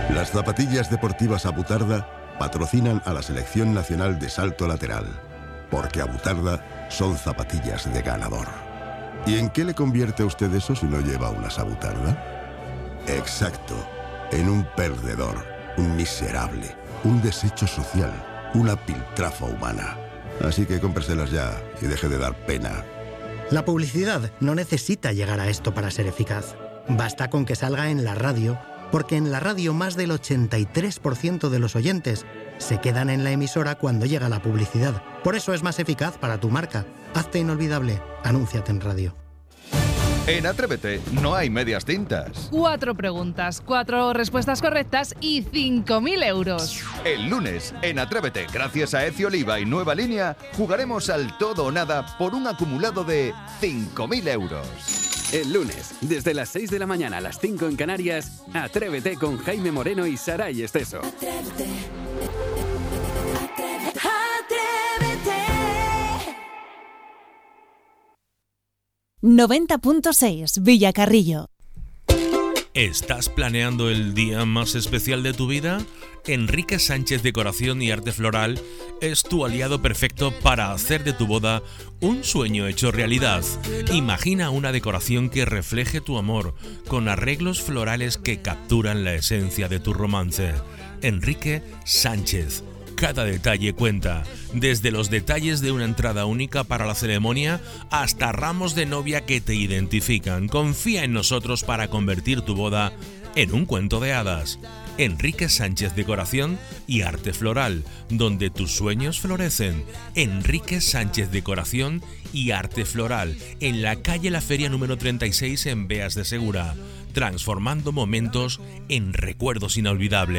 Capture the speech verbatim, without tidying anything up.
Las zapatillas deportivas Abutarda patrocinan a la Selección Nacional de Salto Lateral, porque Abutarda son zapatillas de ganador. ¿Y en qué le convierte a usted eso si no lleva unas Abutarda? Exacto, en un perdedor, un miserable, un desecho social, una piltrafa humana. Así que cómpreselas ya y deje de dar pena. La publicidad no necesita llegar a esto para ser eficaz. Basta con que salga en la radio, porque en la radio más del ochenta y tres por ciento de los oyentes se quedan en la emisora cuando llega la publicidad. Por eso es más eficaz para tu marca. Hazte inolvidable. Anúnciate en radio. En Atrévete no hay medias tintas. Cuatro preguntas, cuatro respuestas correctas y cinco mil euros. El lunes, en Atrévete, gracias a Ezio Oliva y Nueva Línea, jugaremos al todo o nada por un acumulado de cinco mil euros. El lunes, desde las seis de la mañana a las cinco en Canarias, Atrévete con Jaime Moreno y Saray Esteso. Atrévete. Atrévete. noventa punto seis Villacarrillo. ¿Estás planeando el día más especial de tu vida? Enrique Sánchez Decoración y Arte Floral es tu aliado perfecto para hacer de tu boda un sueño hecho realidad. Imagina una decoración que refleje tu amor, con arreglos florales que capturan la esencia de tu romance. Enrique Sánchez. Cada detalle cuenta, desde los detalles de una entrada única para la ceremonia hasta ramos de novia que te identifican. Confía en nosotros para convertir tu boda en un cuento de hadas. Enrique Sánchez Decoración y Arte Floral, donde tus sueños florecen. Enrique Sánchez Decoración y Arte Floral, en la calle La Feria número treinta y seis en Beas de Segura, transformando momentos en recuerdos inolvidables.